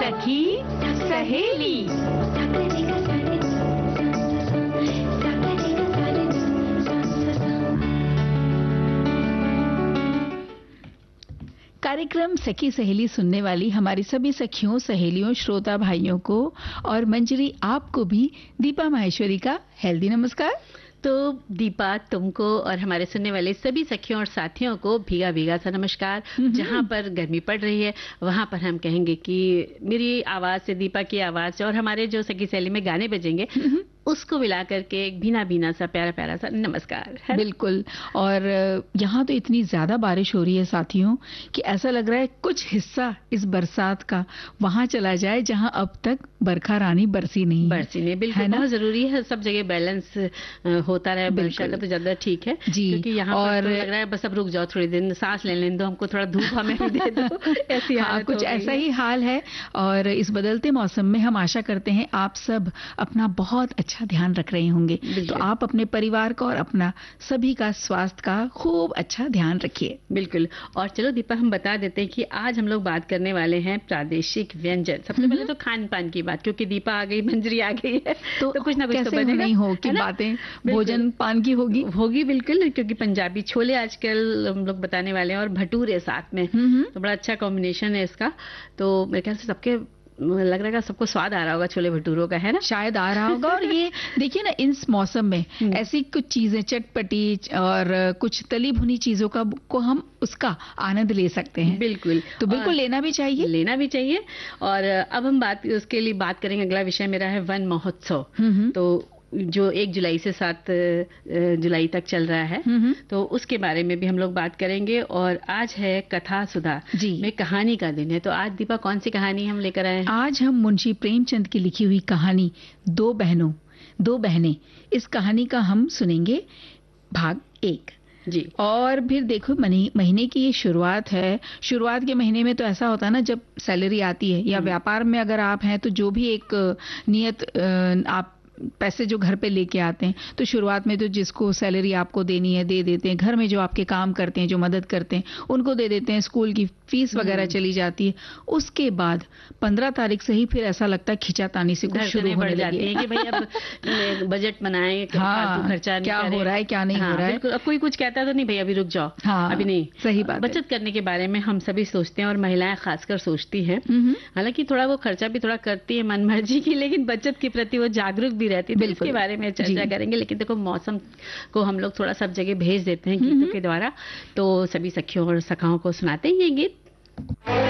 सखी सहेली। कार्यक्रम सखी सहेली सुनने वाली हमारी सभी सखियों, सहेलियों, श्रोता भाइयों को और मंजरी आपको भी दीपा माहेश्वरी का हेल्दी नमस्कार। तो दीपा, तुमको और हमारे सुनने वाले सभी सखियों और साथियों को भीगा भीगा सा नमस्कार। जहाँ पर गर्मी पड़ रही है वहां पर हम कहेंगे कि मेरी आवाज से, दीपा की आवाज से और हमारे जो सखी सहेली में गाने बजेंगे उसको मिला करके एक भीना भीना सा प्यारा प्यारा सा नमस्कार है। बिल्कुल। और यहाँ तो इतनी ज्यादा बारिश हो रही है साथियों कि ऐसा लग रहा है कुछ हिस्सा इस बरसात का वहां चला जाए जहाँ अब तक बरखा रानी बरसी नहीं। बिल्कुल है, बहुत जरूरी है सब जगह बैलेंस होता रहे। वर्षा का तो ज्यादा ठीक है जी, क्योंकि यहाँ और तो लग रहा है बस अब रुक जाओ, थोड़ी दिन सांस लेने दो, हमको थोड़ा धूप हमें भी दे दो। ऐसी कुछ ऐसा ही हाल है। और इस बदलते मौसम में हम आशा करते हैं आप सब अपना बहुत अच्छा ध्यान रख रहे होंगे। तो आप अपने परिवार का और अपना सभी का स्वास्थ्य का खूब अच्छा ध्यान रखिए। बिल्कुल। और चलो दीपा, हम बता देते हैं कि आज हम लोग बात करने वाले हैं प्रादेशिक व्यंजन। सबसे पहले तो खान पान की बात, क्योंकि दीपा आ गई, मंजरी आ गई है तो कुछ ना कुछ तो बनेगा। नहीं हो कि बातें भोजन पान की होगी बिल्कुल, क्योंकि पंजाबी छोले आजकल हम लोग बताने वाले हैं और भटूरे साथ में, तो बड़ा अच्छा कॉम्बिनेशन है इसका। तो मेरे ख्याल से सबके लग रहा है सबको स्वाद आ रहा होगा छोले भटूरों का, है ना? शायद आ रहा होगा। और ये देखिए ना, इस मौसम में ऐसी कुछ चीजें चटपटी और कुछ तली भुनी चीजों का को हम उसका आनंद ले सकते हैं। बिल्कुल, तो बिल्कुल लेना भी चाहिए। और अब हम उसके लिए बात करेंगे। अगला विषय मेरा है वन महोत्सव, तो जो 1 जुलाई से 7 जुलाई तक चल रहा है, तो उसके बारे में भी हम लोग बात करेंगे। और आज है कथा सुधा में कहानी का दिन है। तो आज दीपा कौन सी कहानी हम लेकर आए हैं? आज हम मुंशी प्रेमचंद की लिखी हुई कहानी दो बहनें, इस कहानी का हम सुनेंगे भाग 1 जी। और फिर देखो, महीने की ये शुरुआत है। शुरुआत के महीने में तो ऐसा होता है ना, जब सैलरी आती है या व्यापार में अगर आप हैं तो जो भी एक नियत आप पैसे जो घर पे लेके आते हैं, तो शुरुआत में तो जिसको सैलरी आपको देनी है दे देते हैं। घर में जो आपके काम करते हैं, जो मदद करते हैं, उनको दे देते हैं। स्कूल की फीस वगैरह चली जाती है। उसके बाद 15 तारीख से ही फिर ऐसा लगता है खिंचातानी से कुछ शुरू होने लगी है कि भाई अब बजट बनाए, खर्चा क्या हो रहा है, क्या नहीं हो रहा है। अब कोई कुछ कहता है तो नहीं, भाई अभी रुक जाओ, अभी नहीं। सही बात। बचत करने के बारे में हम सभी सोचते हैं और महिलाएं खासकर सोचती हैं। हालांकि थोड़ा वो खर्चा भी थोड़ा करती है मनमर्जी की, लेकिन बचत के प्रति वो जागरूक भी रहती है। इसके बारे में चर्चा करेंगे। लेकिन देखो, मौसम को हम लोग थोड़ा सब जगह भेज देते हैं गीतों के द्वारा, तो सभी सखियों और सखाओं को सुनाते हैं ये गीत।